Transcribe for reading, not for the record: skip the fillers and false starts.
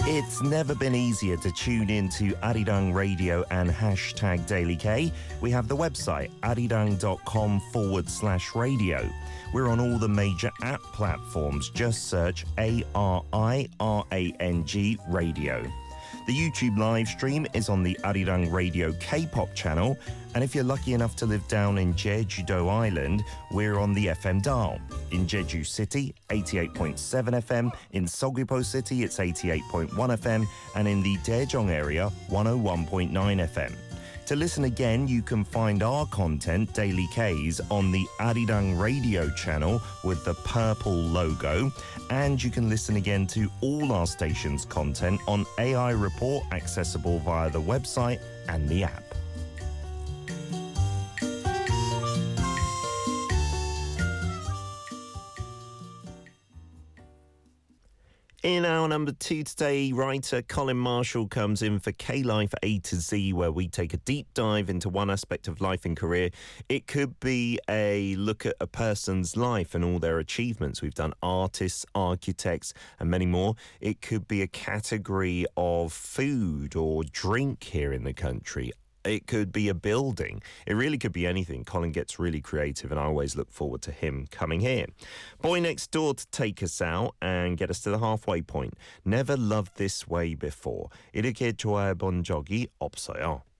It's never been easier to tune in to Arirang Radio and hashtag Daily K. We have the website arirang.com/radio. We're on all the major app platforms. Just search ARIRANG Radio. The YouTube live stream is on the Arirang Radio K-pop channel, and if you're lucky enough to live down in Jeju-do Island, we're on the FM dial. In Jeju City, 88.7 FM, in Seogwipo City, it's 88.1 FM, and in the Daejeong area, 101.9 FM. To listen again, you can find our content, Daily K's, on the Arirang Radio channel with the purple logo. And you can listen again to all our station's content on AI Report, accessible via the website and the app. In our number 2 today, writer Colin Marshall comes in for K-Life A to Z, where we take a deep dive into one aspect of life and career. It could be a look at a person's life and all their achievements. We've done artists, architects, and many more. It could be a category of food or drink here in the country. It could be a building. It really could be anything. Colin gets really creative, and I always look forward to him coming here. Boy Next Door to take us out and get us to the halfway point. Never loved this way before. 이렇게 좋아해본 적이 없어요.